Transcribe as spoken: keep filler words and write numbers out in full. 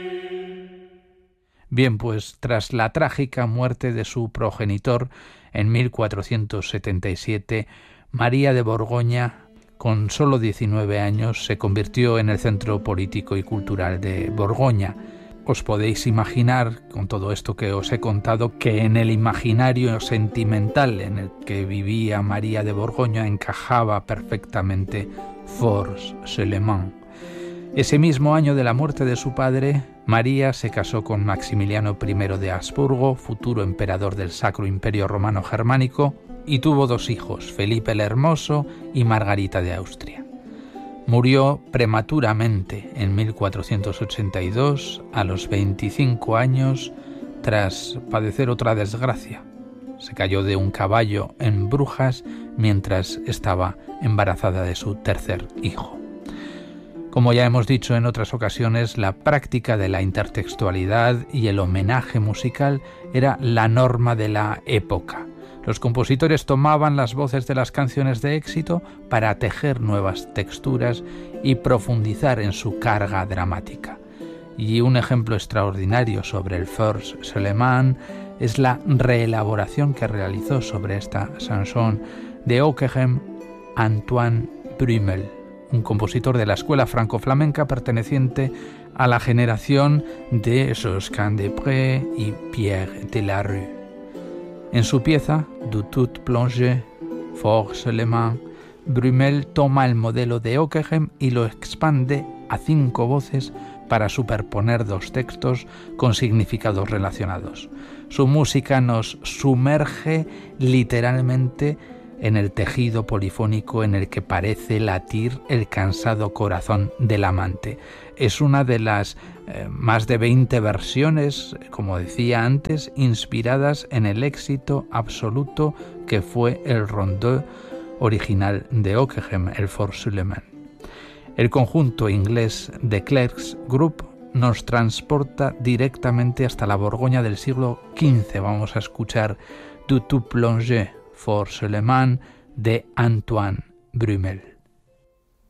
Bien, pues tras la trágica muerte de su progenitor en mil cuatrocientos setenta y siete, María de Borgoña, con solo diecinueve años, se convirtió en el centro político y cultural de Borgoña. Os podéis imaginar, con todo esto que os he contado, que en el imaginario sentimental en el que vivía María de Borgoña encajaba perfectamente Forges-Lehmann. Ese mismo año de la muerte de su padre, María se casó con Maximiliano primero de Habsburgo, futuro emperador del Sacro Imperio Romano Germánico, y tuvo dos hijos, Felipe el Hermoso y Margarita de Austria. Murió prematuramente en mil cuatrocientos ochenta y dos, a los veinticinco años, tras padecer otra desgracia. Se cayó de un caballo en Brujas mientras estaba embarazada de su tercer hijo. Como ya hemos dicho en otras ocasiones, la práctica de la intertextualidad y el homenaje musical era la norma de la época. Los compositores tomaban las voces de las canciones de éxito para tejer nuevas texturas y profundizar en su carga dramática. Y un ejemplo extraordinario sobre el Forges-Lehmann es la reelaboración que realizó sobre esta chanson de Ockeghem Antoine Brümel, un compositor de la escuela franco-flamenca perteneciente a la generación de Josquin-des-Prés y Pierre Delarue. En su pieza Du Tout Plongé, Forges-Lehmann, Brümel toma el modelo de Ockeghem y lo expande a cinco voces para superponer dos textos con significados relacionados. Su música nos sumerge literalmente en el tejido polifónico en el que parece latir el cansado corazón del amante. Es una de las eh, más de veinte versiones, como decía antes, inspiradas en el éxito absoluto que fue el rondó original de Ockeghem, el Forges-Lehmann. El conjunto inglés de Clerks Group nos transporta directamente hasta la Borgoña del siglo quince. Vamos a escuchar Du Tout Plongé, Forges-Lehmann de Antoine Brümel.